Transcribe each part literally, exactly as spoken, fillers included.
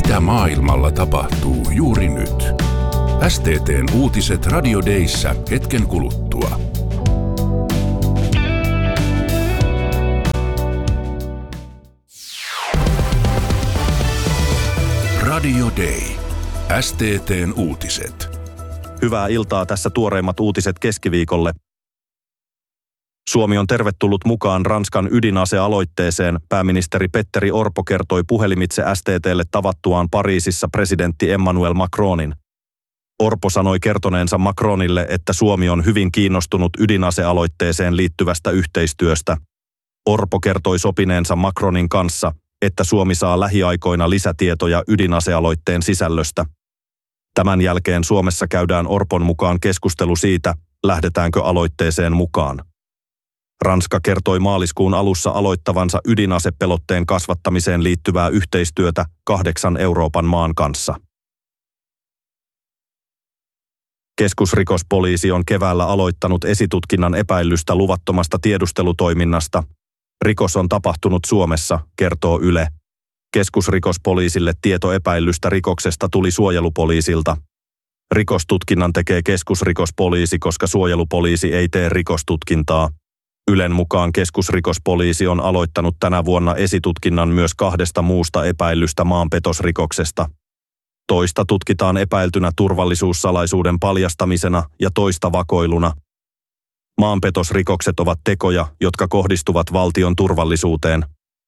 Mitä maailmalla tapahtuu juuri nyt? S T T:n uutiset Radio Dayssä hetken kuluttua. Radio Day. S T T:n uutiset. Hyvää iltaa, tässä tuoreimmat uutiset keskiviikolle. Suomi on tervetullut mukaan Ranskan ydinasealoitteeseen. Pääministeri Petteri Orpo kertoi puhelimitse S T T:lle tavattuaan Pariisissa presidentti Emmanuel Macronin. Orpo sanoi kertoneensa Macronille, että Suomi on hyvin kiinnostunut ydinasealoitteeseen liittyvästä yhteistyöstä. Orpo kertoi sopineensa Macronin kanssa, että Suomi saa lähiaikoina lisätietoja ydinasealoitteen sisällöstä. Tämän jälkeen Suomessa käydään Orpon mukaan keskustelu siitä, lähdetäänkö aloitteeseen mukaan. Ranska kertoi maaliskuun alussa aloittavansa ydinasepelotteen kasvattamiseen liittyvää yhteistyötä kahdeksan Euroopan maan kanssa. Keskusrikospoliisi on keväällä aloittanut esitutkinnan epäillystä luvattomasta tiedustelutoiminnasta. Rikos on tapahtunut Suomessa, kertoo Yle. Keskusrikospoliisille tieto epäillystä rikoksesta tuli suojelupoliisilta. Rikostutkinnan tekee keskusrikospoliisi, koska suojelupoliisi ei tee rikostutkintaa. Ylen mukaan keskusrikospoliisi on aloittanut tänä vuonna esitutkinnan myös kahdesta muusta epäillystä maanpetosrikoksesta. Toista tutkitaan epäiltynä turvallisuussalaisuuden paljastamisena ja toista vakoiluna. Maanpetosrikokset ovat tekoja, jotka kohdistuvat valtion turvallisuuteen.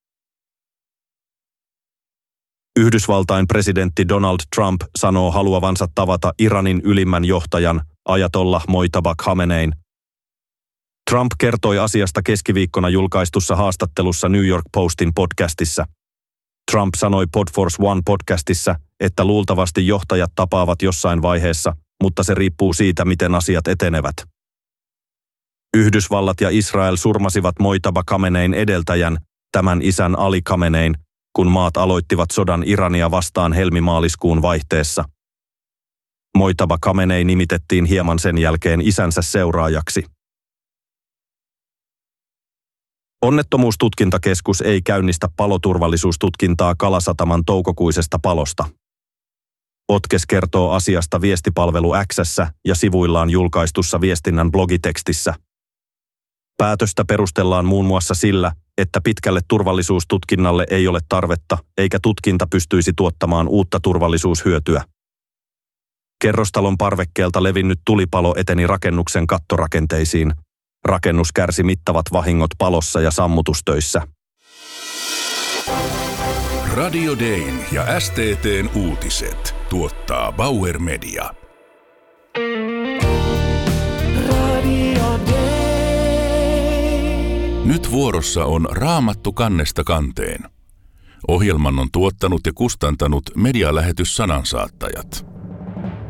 Yhdysvaltain presidentti Donald Trump sanoo haluavansa tavata Iranin ylimmän johtajan, Ajatollah Mojtaba Khamenein. Trump kertoi asiasta keskiviikkona julkaistussa haastattelussa New York Postin podcastissa. Trump sanoi Podforce One podcastissa, että luultavasti johtajat tapaavat jossain vaiheessa, mutta se riippuu siitä, miten asiat etenevät. Yhdysvallat ja Israel surmasivat Mojtaba Khamenein edeltäjän, tämän isän Ali Khamenein, kun maat aloittivat sodan Irania vastaan helmimaaliskuun vaihteessa. Mojtaba Khamenei nimitettiin hieman sen jälkeen isänsä seuraajaksi. Onnettomuustutkintakeskus ei käynnistä paloturvallisuustutkintaa Kalasataman toukokuisesta palosta. Otkes kertoo asiasta viestipalvelu X:ssä ja sivuillaan julkaistussa viestinnän blogitekstissä. Päätöstä perustellaan muun muassa sillä, että pitkälle turvallisuustutkinnalle ei ole tarvetta, eikä tutkinta pystyisi tuottamaan uutta turvallisuushyötyä. Kerrostalon parvekkeelta levinnyt tulipalo eteni rakennuksen kattorakenteisiin. Rakennus kärsi mittavat vahingot palossa ja sammutustöissä. Radio Dayn ja S T T:n uutiset tuottaa Bauer Media. Radio Day. Nyt vuorossa on Raamattu kannesta kanteen. Ohjelman on tuottanut ja kustantanut medialähetys Sanansaattajat.